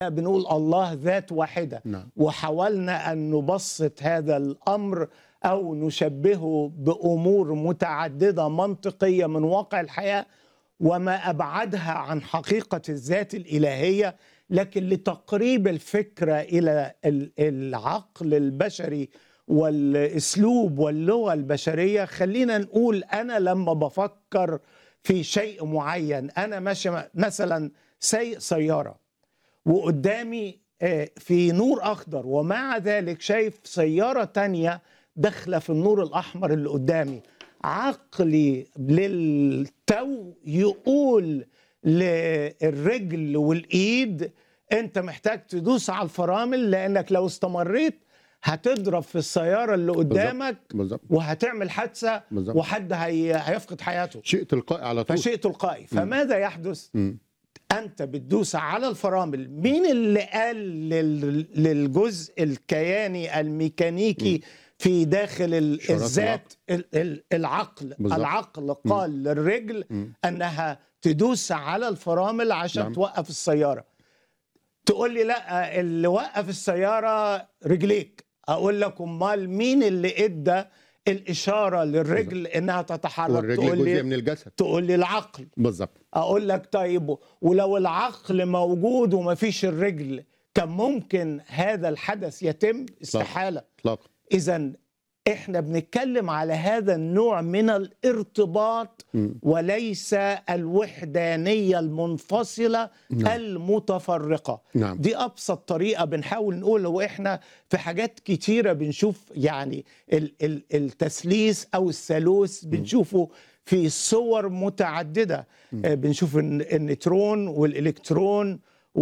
بنقول الله ذات واحدة. نعم. وحاولنا أن نبسط هذا الأمر أو نشبهه بأمور متعددة منطقية من واقع الحياة وما أبعدها عن حقيقة الذات الإلهية، لكن لتقريب الفكرة إلى العقل البشري والأسلوب واللغة البشرية. خلينا نقول أنا لما بفكر في شيء معين، أنا ماشي مثلا سايق سيارة وقدامي في نور أخضر، ومع ذلك شايف سيارة تانية داخلة في النور الأحمر اللي قدامي، عقلي للتو يقول للرجل والإيد أنت محتاج تدوس على الفرامل، لأنك لو استمريت هتضرب في السيارة اللي قدامك بالظبط. وهتعمل حادثة بالظبط. وحد هيفقد حياته. شيء تلقائي على طول. فشيء تلقائي. فماذا يحدث؟ أنت بتدوس على الفرامل. مين اللي قال للجزء الكياني الميكانيكي في داخل الذات؟ العقل. بالزبط. العقل قال للرجل أنها تدوس على الفرامل عشان نعم. توقف السيارة. تقول لي لا، اللي وقف السيارة رجليك. أقول لك أمال مين اللي إدى الإشارة للرجل إنها تتحرك؟ والرجل تقول لي جزء من الجسد. تقول لي العقل. بالظبط. أقول لك طيب، ولو العقل موجود وما فيش الرجل كان ممكن هذا الحدث يتم؟ استحالة. اطلاقا. إذن إحنا بنتكلم على هذا النوع من الارتباط وليس الوحدانية المنفصلة المتفرقة. نعم. دي أبسط طريقة بنحاول نقول. وإحنا في حاجات كتيرة بنشوف يعني التثليث أو الثالوث بنشوفه في صور متعددة. بنشوف النيوترون والإلكترون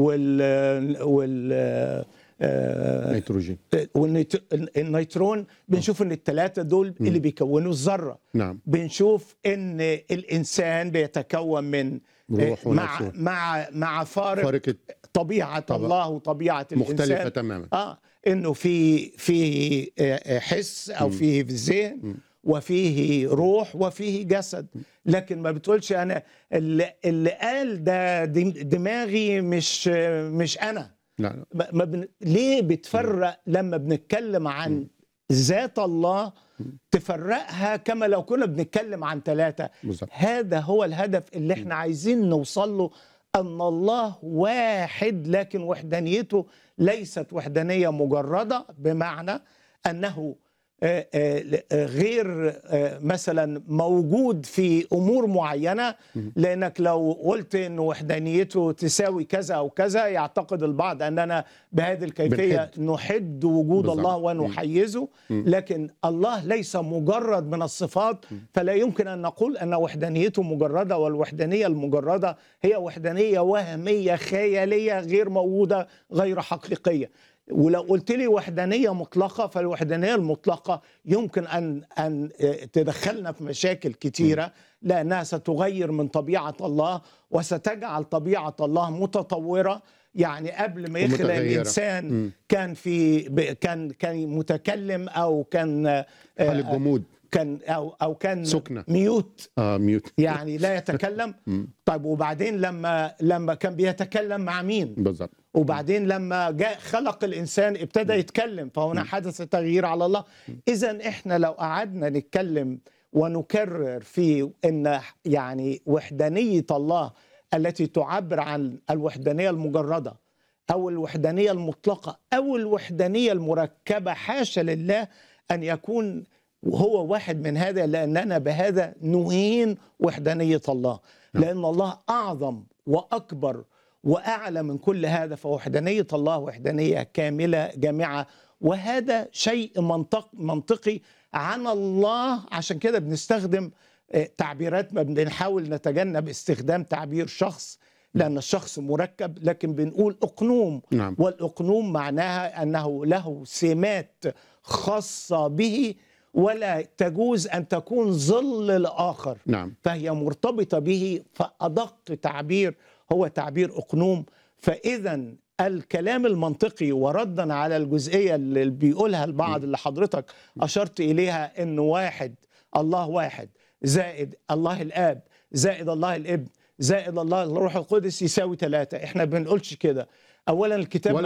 نيتروجين. والنيترون. بنشوف ان الثلاثه دول اللي بيكونوا الذره. نعم. بنشوف ان الانسان بيتكون من روح مع فارق طبيعه طبعا. الله وطبيعه الانسان مختلفه تماما. انه في حس او في ذهن وفيه روح وفيه جسد. لكن ما بتقولش انا اللي قال ده دماغي مش انا. لا. ليه بتفرق لما بنتكلم عن ذات الله؟ تفرقها كما لو كنا بنتكلم عن ثلاثة. هذا هو الهدف اللي احنا عايزين نوصل له، أن الله واحد، لكن وحدانيته ليست وحدانية مجردة، بمعنى أنه غير مثلا موجود في أمور معينة. لأنك لو قلت أن وحدانيته تساوي كذا أو كذا يعتقد البعض أننا بهذه الكيفية نحد وجود بالزبط. الله ونحيزه. لكن الله ليس مجرد من الصفات، فلا يمكن أن نقول أن وحدانيته مجردة. والوحدانية المجردة هي وحدانية وهمية خيالية غير موجودة، غير حقيقية. ولو قلت لي وحدانية مطلقة، فالوحدانية المطلقة يمكن أن تدخلنا في مشاكل كتيرة، لأنها ستغير من طبيعة الله وستجعل طبيعة الله متطورة. يعني قبل ما يخلق الإنسان كان متكلم أو كان حالة جمود، كان أو كان سكنة. ميوت. ميوت يعني لا يتكلم. طيب وبعدين لما كان بيتكلم مع مين؟ بالظبط. وبعدين لما جاء خلق الإنسان ابتدى يتكلم، فهنا حدث تغيير على الله. إذن إحنا لو قعدنا نتكلم ونكرر في إن يعني وحدانية الله التي تعبر عن الوحدانية المجردة أو الوحدانية المطلقة أو الوحدانية المركبة، حاشا لله أن يكون وهو واحد من هذا، لأننا بهذا نهين وحدانية الله. لأن الله أعظم وأكبر وأعلى من كل هذا. فوحدانية الله وحدانية كاملة جامعة، وهذا شيء منطقي عن الله. عشان كده بنستخدم تعبيرات، ما بنحاول نتجنب استخدام تعبير شخص، لأن الشخص مركب، لكن بنقول أقنوم. نعم. والأقنوم معناها أنه له سمات خاصة به ولا تجوز أن تكون ظل الآخر. نعم. فهي مرتبطة به. فأدق تعبير هو تعبير أقنوم. فإذا الكلام المنطقي، وردا على الجزئية اللي بيقولها البعض اللي حضرتك أشرت إليها، إنه واحد، الله واحد زائد الله الآب زائد الله الابن زائد الله الروح القدس يساوي 3. إحنا بنقولش كده. اولا الكتاب ولا